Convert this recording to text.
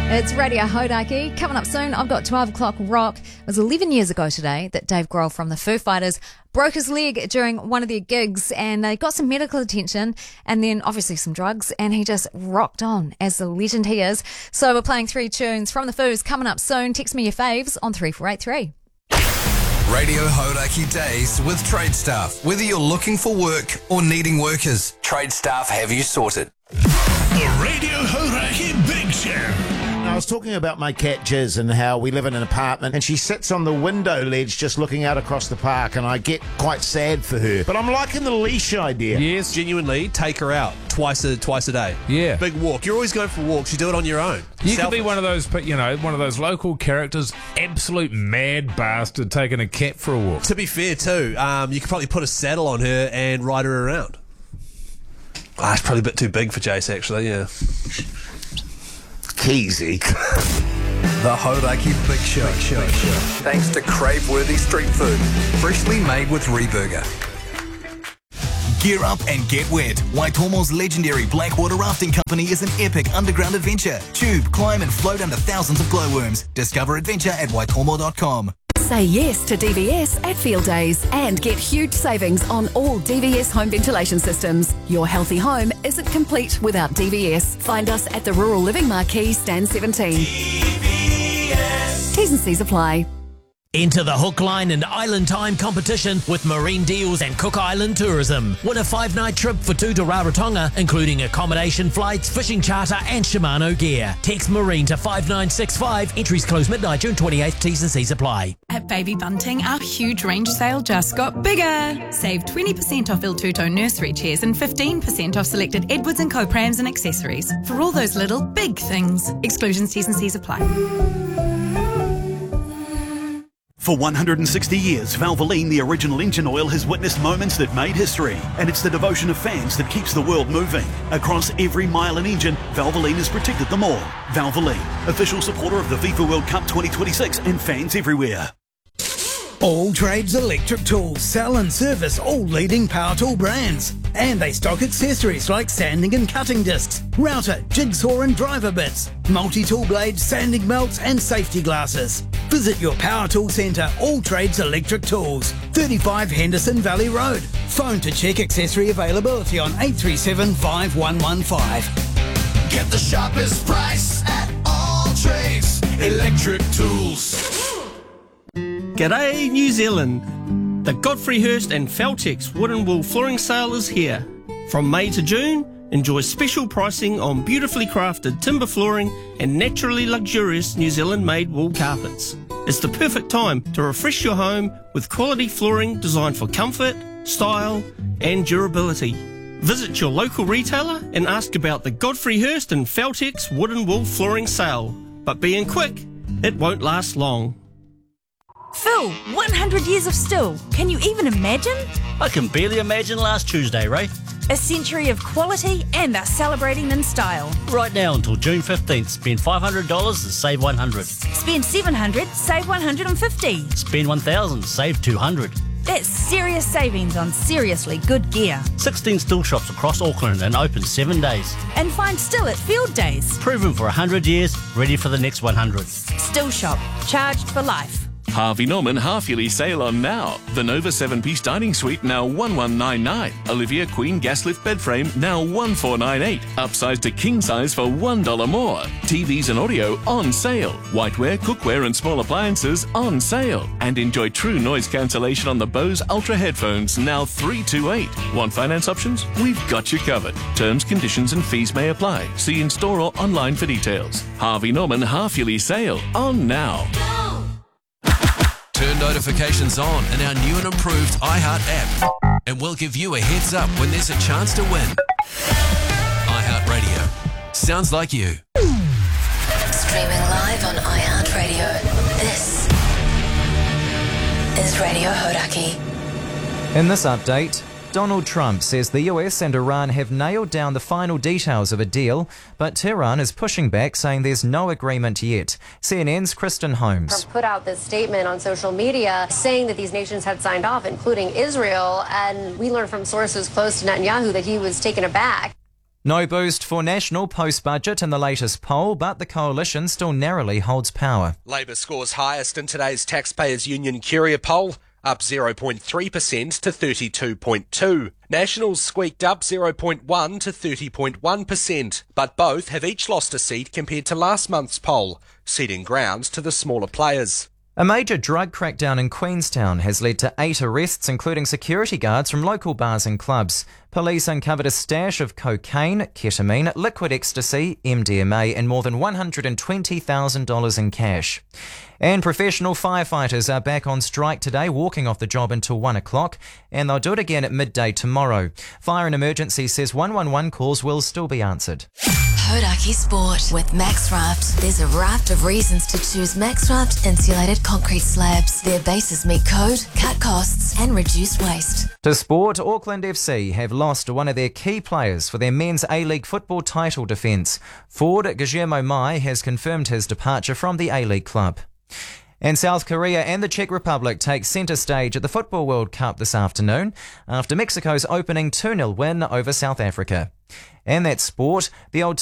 It's Radio Hodaki. Coming up soon, I've got 12 o'clock rock. It was 11 years ago today that Dave Grohl from the Foo Fighters broke his leg during one of their gigs, and they got some medical attention and then obviously some drugs, and he just rocked on as the legend he is. So we're playing 3 tunes from the Foos coming up soon. Text me your faves on 3483. Radio Hodaki Days with Trade Staff. Whether you're looking for work or needing workers, Trade Staff have you sorted. The Radio Hodaki Big Show. I was talking about my cat Jiz and how we live in an apartment and she sits on the window ledge just looking out across the park, and I get quite sad for her. But I'm liking the leash idea. Yes. Genuinely, take her out twice a day. Yeah. Big walk. You're always going for walks. You do it on your own. You could be one of those, one of those local characters, absolute mad bastard taking a cat for a walk. To be fair too, you could probably put a saddle on her and ride her around. It's probably a bit too big for Jace, actually, yeah. Keezy. The Hodaki Big Show. Thanks to crave-worthy street food, freshly made with Reburger. Gear up and get wet. Waitomo's legendary Blackwater Rafting Company is an epic underground adventure. Tube, climb and float under thousands of glowworms. Discover adventure at waitomo.com. Say yes to DVS at Field Days and get huge savings on all DVS home ventilation systems. Your healthy home isn't complete without DVS. Find us at the Rural Living Marquee, Stand 17. DVS. T's and C's apply. Enter the Hook, Line and Island Time competition with Marine Deals and Cook Island Tourism. Win a 5-night trip for 2 to Rarotonga, including accommodation, flights, fishing charter and Shimano gear. Text Marine to 5965. Entries close midnight, June 28th. T's and C's apply. At Baby Bunting, our huge range sale just got bigger. Save 20% off Il Tuto nursery chairs and 15% off selected Edwards & Co prams and accessories. For all those little big things. Exclusions, T's and C's apply. For 160 years, Valvoline, the original engine oil, has witnessed moments that made history. And it's the devotion of fans that keeps the world moving. Across every mile and engine, Valvoline has protected them all. Valvoline, official supporter of the FIFA World Cup 2026 and fans everywhere. All Trades Electric Tools sell and service all leading power tool brands. And they stock accessories like sanding and cutting discs, router, jigsaw and driver bits, multi-tool blades, sanding belts and safety glasses. Visit your power tool centre, All Trades Electric Tools, 35 Henderson Valley Road. Phone to check accessory availability on 837 5115. Get the sharpest price at All Trades Electric Tools. G'day New Zealand! The Godfrey Hirst and Feltex Wood and Wool Flooring Sale is here. From May to June, enjoy special pricing on beautifully crafted timber flooring and naturally luxurious New Zealand-made wool carpets. It's the perfect time to refresh your home with quality flooring designed for comfort, style and durability. Visit your local retailer and ask about the Godfrey Hirst and Feltex Wood and Wool Flooring Sale. But being quick, it won't last long. Phil, 100 years of still. Can you even imagine? I can barely imagine last Tuesday, Ray. A century of quality and they're celebrating in style. Right now until June 15th, spend $500 and save $100. Spend $700, save $150. Spend $1,000, save $200. That's serious savings on seriously good gear. 16 still shops across Auckland and open 7 days. And find still at Field Days. Proven for 100 years, ready for the next 100. Still shop, charged for life. Harvey Norman half-yearly sale on now. The Nova 7-piece dining suite now $1199. Olivia Queen gas lift bed frame now $1498. Upsized to king size for $1 more. TVs and audio on sale. Whiteware, cookware and small appliances on sale. And enjoy true noise cancellation on the Bose Ultra headphones now $328. Want finance options? We've got you covered. Terms, conditions and fees may apply. See in store or online for details. Harvey Norman half-yearly sale on now. Turn notifications on in our new and improved iHeart app, and we'll give you a heads up when there's a chance to win. iHeart Radio. Sounds like you. Streaming live on iHeartRadio. This is Radio Hodaki. In this update, Donald Trump says the US and Iran have nailed down the final details of a deal, but Tehran is pushing back, saying there's no agreement yet. CNN's Kristen Holmes. Trump put out this statement on social media saying that these nations had signed off, including Israel, and we learned from sources close to Netanyahu that he was taken aback. No boost for National post-budget in the latest poll, but the coalition still narrowly holds power. Labor scores highest in today's Taxpayers Union Curia poll, up 0.3% to 32.2. Nationals squeaked up 0.1 to 30.1%, but both have each lost a seat compared to last month's poll, ceding ground to the smaller players. A major drug crackdown in Queenstown has led to 8 arrests, including security guards from local bars and clubs. Police uncovered a stash of cocaine, ketamine, liquid ecstasy, MDMA and more than $120,000 in cash. And professional firefighters are back on strike today, walking off the job until 1 o'clock, and they'll do it again at midday tomorrow. Fire and Emergency says 111 calls will still be answered. Hodaki Sport with MaxRaft. There's a raft of reasons to choose MaxRaft insulated concrete slabs. Their bases meet code, cut costs and reduce waste. To sport, Auckland FC have lost one of their key players for their men's A-League football title defence. Forward Guillermo Mai has confirmed his departure from the A-League club. And South Korea and the Czech Republic take centre stage at the Football World Cup this afternoon after Mexico's opening 2-0 win over South Africa. And that's sport. The old